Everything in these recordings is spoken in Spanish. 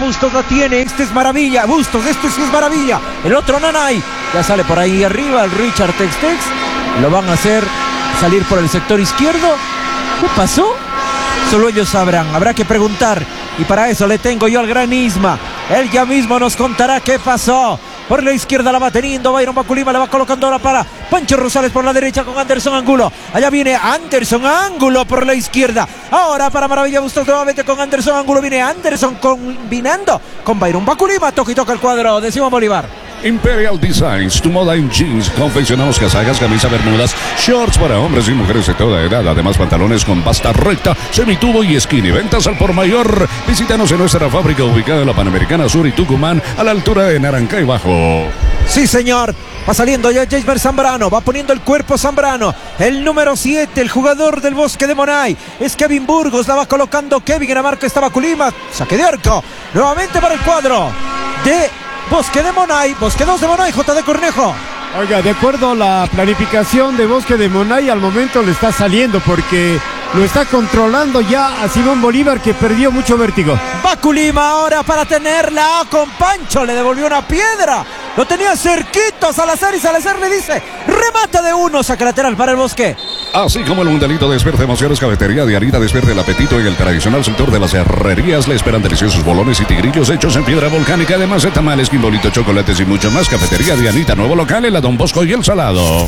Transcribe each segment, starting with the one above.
Bustos la tiene, este es maravilla, Bustos, este sí es maravilla, el otro Nanay, ya sale por ahí arriba el Richard Tex, lo van a hacer salir por el sector izquierdo. ¿Qué pasó? Solo ellos sabrán, habrá que preguntar, y para eso le tengo yo al gran Isma, él ya mismo nos contará qué pasó. Por la izquierda la va teniendo Byron Baculima, le va colocando ahora para Pancho Rosales por la derecha con Anderson Angulo. Allá viene Anderson Angulo por la izquierda. Ahora para Maravilla Bustos nuevamente con Anderson Angulo. Viene Anderson combinando con Byron Baculima. Toca y toca el cuadro de Simón Bolívar. Imperial Designs, tu moda en jeans. Confeccionamos casacas, camisas, bermudas, shorts para hombres y mujeres de toda edad. Además, pantalones con basta recta, semitubo y skinny. Ventas al por mayor. Visítanos en nuestra fábrica ubicada en la Panamericana Sur y Tucumán, a la altura de Narancay Bajo. Sí, señor. Va saliendo ya Jaismer Zambrano. Va poniendo el cuerpo Zambrano. El número 7, el jugador del Bosque de Monay. Es Kevin Burgos. La va colocando Kevin. En la marca estaba Baculima. Saque de arco. Nuevamente para el cuadro de Bosque de Monay, Bosque 2 de Monay, JD Cornejo. Oiga, de acuerdo a la planificación de Bosque de Monay, al momento le está saliendo porque lo está controlando ya a Simón Bolívar, que perdió mucho vértigo. Baculima ahora para tenerla con Pancho, le devolvió una piedra. Lo tenía cerquito a Salazar y Salazar le dice, remata de uno, saca lateral para el Bosque. Así como el mundialito despierta emociones, Cafetería Dianita despierta el apetito. En el tradicional sector de las herrerías le esperan deliciosos bolones y tigrillos hechos en piedra volcánica, además de tamales, quimbolito, chocolates y mucho más. Cafetería Dianita, nuevo local en la Don Bosco y el Salado.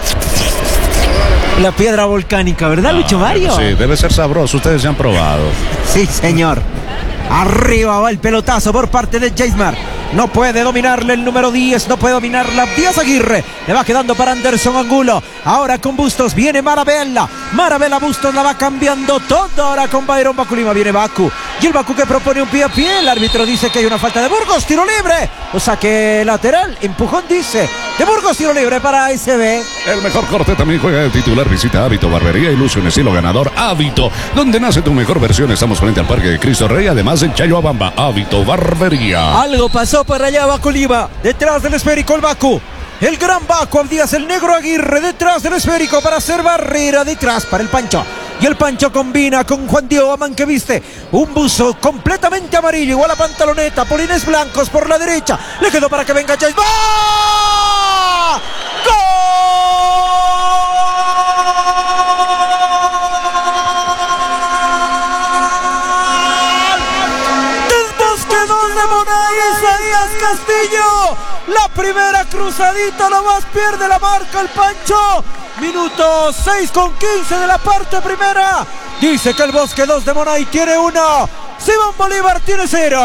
La piedra volcánica, ¿verdad, Lucho Mario? Sí, debe ser sabroso, ustedes ya han probado. Sí, señor. Arriba va el pelotazo por parte de Jaismer. No puede dominarle el número 10, no puede dominarla Díaz Aguirre. Le va quedando para Anderson Angulo. Ahora con Bustos viene Marabella. Marabella Bustos la va cambiando todo. Ahora con Byron Baculima viene Bacu. Y el Bacu que propone un pie a pie. El árbitro dice que hay una falta de Burgos. Tiro libre. O saque lateral. Empujón dice de Burgos. Tiro libre para ASB. El mejor corte también juega el titular. Visita Hábito Barbería, ilusión estilo ganador. Hábito, donde nace tu mejor versión. Estamos frente al Parque de Cristo Rey. Además en Chayhuabamba. Hábito Barbería. Algo pasó para allá Baculima. Detrás del esférico el Bacu. El gran Bacu Abdías, el negro Aguirre detrás del esférico para hacer barrera detrás para el Pancho. Y el Pancho combina con Juan Diego Amán, que viste un buzo completamente amarillo, igual a pantaloneta, polines blancos por la derecha. Le quedó para que venga Chase. ¡Va! ¡Gol! Del Bosque 2 de Monay, Isaías Castillo. La primera cruzadita nomás pierde la marca el Pancho. Minuto 6 con 15 de la parte primera. Dice que el Bosque 2 de Monay tiene 1. Simón Bolívar tiene 0.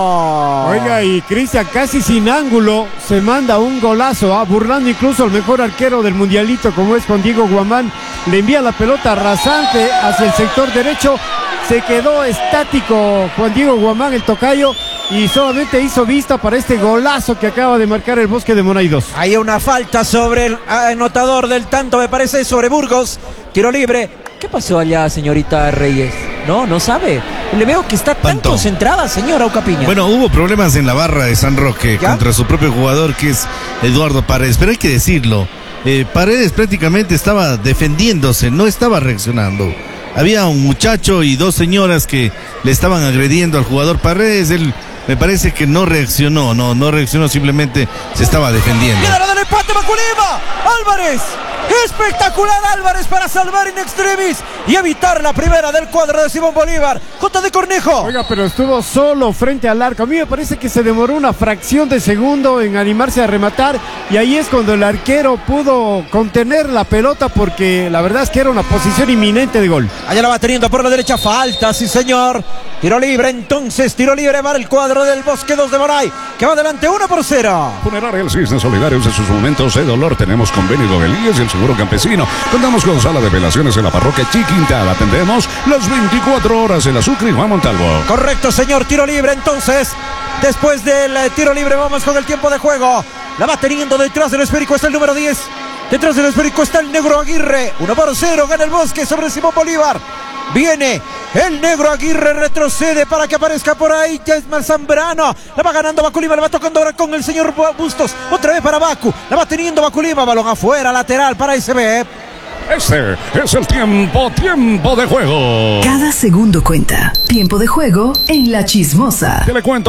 Oiga, y Cristian casi sin ángulo se manda un golazo, burlando incluso al mejor arquero del mundialito como es Juan Diego Guamán. Le envía la pelota rasante hacia el sector derecho. Se quedó estático Juan Diego Guamán, el tocayo, y solamente hizo vista para este golazo que acaba de marcar el Bosque de Monay 2. Hay una falta sobre el anotador del tanto, me parece, sobre Burgos. Tiro libre. ¿Qué pasó allá, señorita Reyes? No sabe. Le veo que está tan concentrada, señora Ucapiña. Bueno, hubo problemas en la barra de San Roque contra su propio jugador, que es Eduardo Paredes, pero hay que decirlo, Paredes prácticamente estaba defendiéndose, no estaba reaccionando. Había un muchacho y dos señoras que le estaban agrediendo al jugador Paredes. Él me parece que no reaccionó, no reaccionó, simplemente se estaba defendiendo. ¡Queda del empate Baculima! ¡Álvarez! Espectacular Álvarez para salvar in extremis y evitar la primera del cuadro de Simón Bolívar. JD Cornejo. Oiga, pero estuvo solo frente al arco. A mí me parece que se demoró una fracción de segundo en animarse a rematar, y ahí es cuando el arquero pudo contener la pelota, porque la verdad es que era una posición inminente de gol. Allá la va teniendo por la derecha, falta, sí señor. Tiro libre entonces, tiro libre para el cuadro del Bosque 2 de Monay, que va adelante 1-0. Funeraria El Cisne Solidarios, en sus momentos de dolor tenemos convenio Godelíes y el Seguro Campesino. Contamos con sala de velaciones en la parroquia Chiquintal. Atendemos las 24 horas en la Sucre y Juan Montalvo. Correcto, señor. Tiro libre entonces. Después del tiro libre vamos con el tiempo de juego. La va teniendo detrás del esférico, está el número 10. Detrás del esférico está el negro Aguirre. 1-0, gana el Bosque sobre Simón Bolívar. Viene el negro Aguirre, retrocede para que aparezca por ahí Jaismer Zambrano. La va ganando Baculima, la va tocando ahora con el señor Bustos. Otra vez para Bacu, la va teniendo Baculima, balón afuera, lateral para SB. Este es el tiempo de juego. Cada segundo cuenta. Tiempo de juego en La Chismosa. ¿Qué le cuento?